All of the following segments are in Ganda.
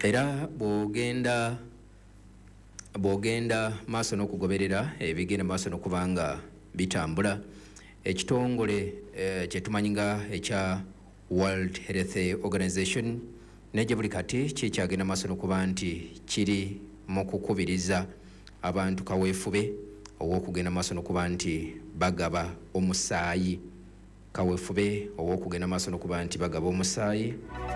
Era bwogenda maaso n'okugoberera ebigenda maaso n'okubanga bitambula ekitongole kyetumanyi nga ekya World Health Organization neje buli kati kikyagenda maaso n'okuba nti kiri mu kukubiriza abantu kaweefube ow'okugenda maaso n'okuba nti bagaba omusaayi kaweefube ow'okugenda maaso n'okuba nti bagaba omusaayi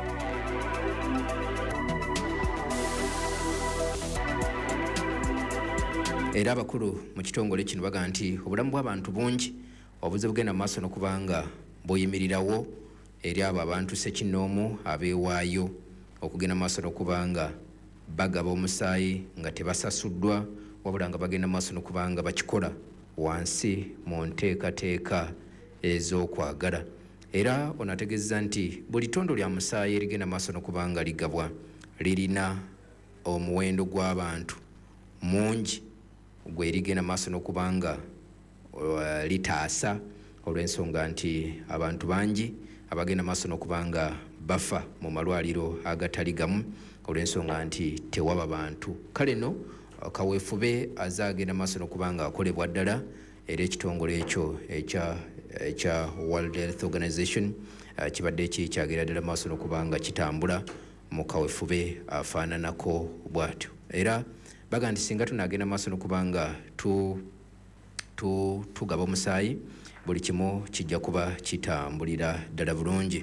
era abakulu mu kitongole kino baga nti obulamu bw'abantu bungi obuze bugenda maaso n'okubanga buyimirirawo eri abo abantu ssekinnoomu abeewaayo okugenda maaso n'okubanga bagaba omusaayi nga tebasasuddwa wabula nga bagenda maaso n'okubanga bakikola wansi mu nteekateeka ez'okwagala. Era onategeeza nti buli ttondo lya musaayi erigenda maaso n'okubanga ligabwa lirina omuwendo gw'abantu mungi gwe rigenda maaso n'okubanga litaasa olw'ensonga nti abantu bangi abagenda maaso n'okubanga bafa mu malwaliro agatali gamu olw'ensonga nti tewaba bantu. Kale no kaweefube azaagenda maaso n'okubanga akolebwa ddala era ekitongole ekyo ekya World Health Organization kibadde kikyagenda ddala maaso n'okubanga kitambula mu kaweefube afaananako bw'atyo. Era baga nti singa tunaagenda maaso n'okubanga tugaba omusaayi buli kimu kijja kuba kitambulira ddala bulungi.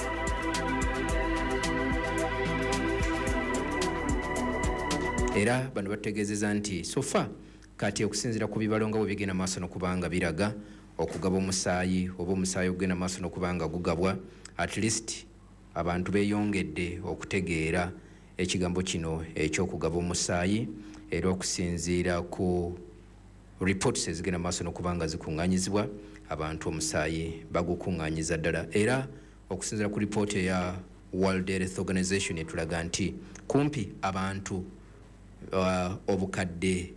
Era bano bategeezeza nti sofa kati okusinziira ku bibalo nga bwe bigenda maaso n'okubanga biraga okugaba omusaayi oba omusaayi ogenda maaso n'okubanga gugabwa at least abantu beeyongedde okutegeera ekigambo kino eky'okugaba omusaayi era okusinziira ku reports ezigenda maaso n'okubanga zikuŋŋaanyizibwa abantu omusaayi bagukuŋŋaanyiza ddala. Era okusinziira ku ripooti eya World Health Organization etulaga nti kumpi abantu obukadde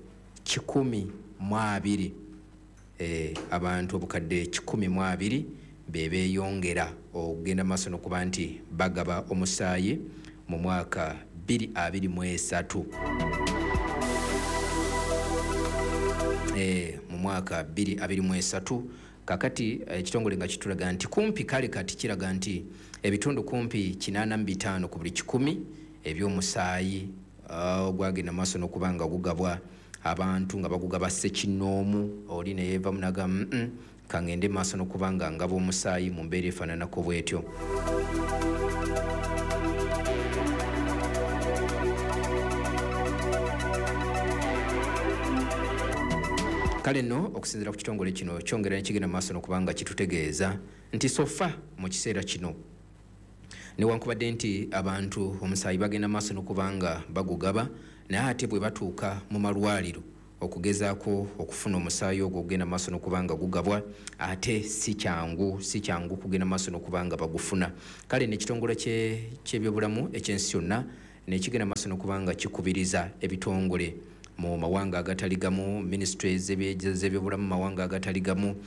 120 abantu obukadde 120 be beeyongera okugenda maaso n'okuba nti bagaba omusaayi mu mwaka 2023 mu mwaka 2023 kakati ekitongole nga kitulaga nti kumpi kale kati kiraga nti ebitundu kumpi 85 ku buli 100 eby'omusaayi gwagenda maaso n'okubanga gugabwa abantu nga bagugaba ssekinnoomu oli ne yeeva munaga kangende maaso n'okubanga ngaba omusaayi mu mbeera efaananako bw'etyo. Kale nno okusinziira ku kitongole kino kyongera nekigenda maaso n'okubanga kitutegeeza nti sofa mu kiseera kino newankubadde nti abantu omusaayi bagenda maaso n'okubanga bagugaba naye ate bwe batuuka mu malwaliro okugezaako okufuna omusaayi ogwo ogenda maaso n'okubanga gugabwa ate si kyangu kugenda maaso n'okubanga bagufuna. Kale n'ekitongole ky'ebyobulamu ekyensi yonna nekigenda maaso n'okubanga kikubiriza ebitongole mu mawanga agatali gamu ministries z'ebyobulamu mu mawanga agatali gamu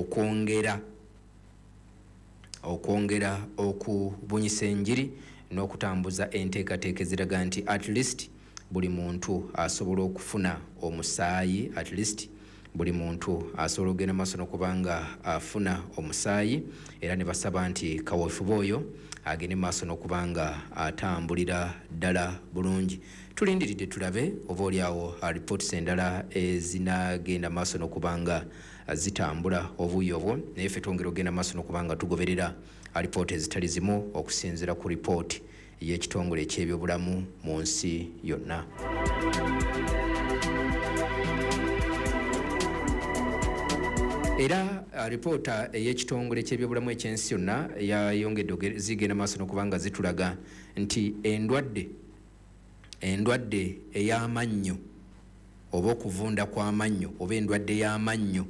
okwongera okubunyisa enjiri n'okutambuza enteekateeka eziraga nti at least buli muntu asobola okufuna omusaayi at least buli muntu asobola okugenda maaso n'okubanga afuna omusaayi era ne basaba nti kaweefube oyo agende maaso n'okubanga atambulira ddala bulungi. Tulindiridde tulabe oba oliawo reports endala ezinagenda maaso n'okubanga zitambula obuuyi obwo naye ffe twongera okugenda maaso n'okubanga tugoberera alipoota ezitali zimu okusinziira ku ripooti y'ekitongole eky'ebyobulamu mu nsi yonna. Era ripoota ey'ekitongole ky'ebyobulamu ekyensi yonna yayongedde zigenda maaso n'okubanga zitulaga nti endwadde ey'amannyo oba okuvunda kw'amannyo oba endwadde y'amannyo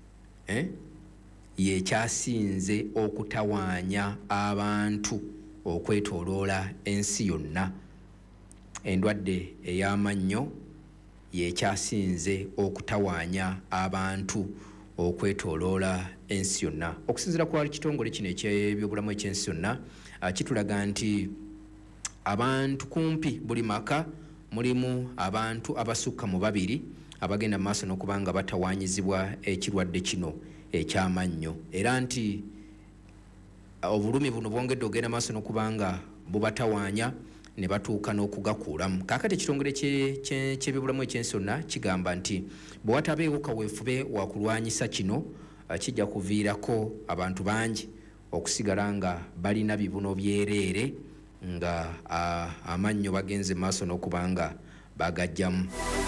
yekyasinze okutawaanya abantu okwetooloola ensi yonna. Endwadde ey'amannyo yekyasinze okutawaanya abantu okwetooloola ensi yonna. Okusinziira ku kitongole kino eky'ebyobulamu ekyensi yonna kitulaga nti abantu kumpi buli maka mulimu abantu abasukka mu 2 abagenda maaso n'okubanga batawanyizibwa ekirwadde kino ekyamannyo, era nti obulumi buno bwongedde ogenda maaso n'okubanga bubatawanya ne batuuka n'okugakuulamu. Kaakati ekitongole ky'ebyobulamu ekyensonna kigamba nti bwe watabeewo kaweefube wa kulwanyisa kino kijja kuviirako abantu bangi okusigala nga balina bibuno byereere nga amannyo bagenze maaso n'okubanga bagajjamu.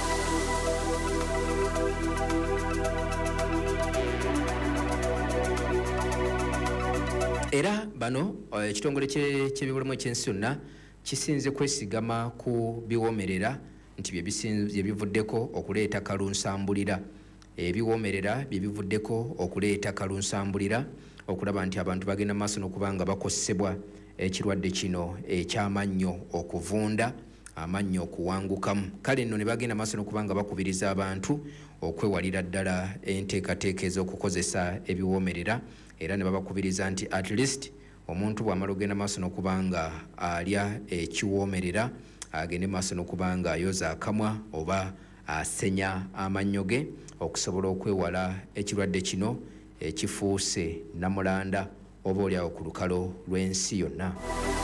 Era bano ekitongole ky'ebyobulamu ekyensi yonna kisinze kwesigama ku biwoomerera nti bye bivuddeko okuleeta kalunsambulira. Ebiwoomerera bye bivuddeko okuleeta kalunsambulira okulaba nti abantu bagenda maaso n'okubanga bakosebwa ekirwadde kino ekyamannyo okuvunda, amannyo okuwangukamu. Kale nno ne bagenda maaso n'okubanga bakubiriza abantu okwewalira ddala enteekateeka ez'okukozesa ebiwoomerera, era ne babakubiriza nti at least omuntu bw'amala ogenda maaso n'okubanga alya ekiwoomerera agende maaso n'okubanga ayoza akamwa oba asenya amannyo ge okusobola okwewala ekirwadde kino ekifuuse namulanda oba oliawo ku lukalo lw'ensi yonna.